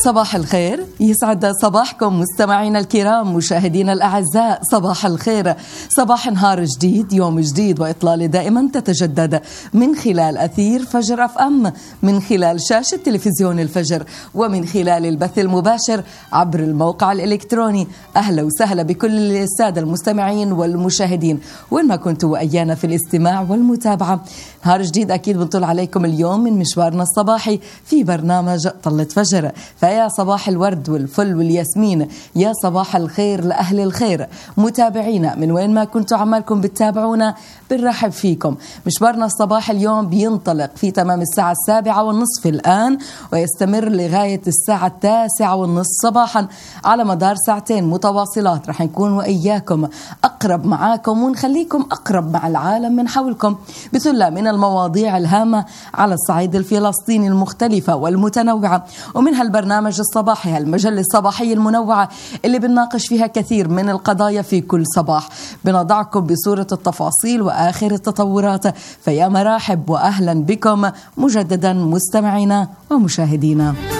صباح الخير، يسعد صباحكم مستمعينا الكرام، مشاهدينا الأعزاء. صباح الخير، صباح نهار جديد، يوم جديد، وإطلالة دائما تتجدد من خلال أثير فجر أف أم، من خلال شاشة تلفزيون الفجر، ومن خلال البث المباشر عبر الموقع الإلكتروني. أهلا وسهلا بكل السادة المستمعين والمشاهدين وين ما كنتوا وأيانا في الاستماع والمتابعة. نهار جديد أكيد بنطل عليكم اليوم من مشوارنا الصباحي في برنامج طلة فجر. فيا صباح الورد والفل والياسمين، يا صباح الخير لأهل الخير. متابعينا من وين ما كنتوا عمالكم بتتابعونا بنرحب فيكم. مشوارنا الصباح اليوم بينطلق في تمام الساعة 7:30 الآن، ويستمر لغاية الساعة 9:30 صباحا. على مدار ساعتين متواصلات رح نكون وإياكم أقرب معاكم ونخليكم أقرب مع العالم من حولكم بسلة من المواضيع الهامة على الصعيد الفلسطيني المختلفة والمتنوعة. ومن هالبرنامج الصباحي، هالمجلة الصباحية المنوعة اللي بنناقش فيها كثير من القضايا في كل صباح، بنضعكم بصورة التفاصيل وآخر التطورات. فيا مرحب وأهلا بكم مجددا مستمعينا ومشاهدينا.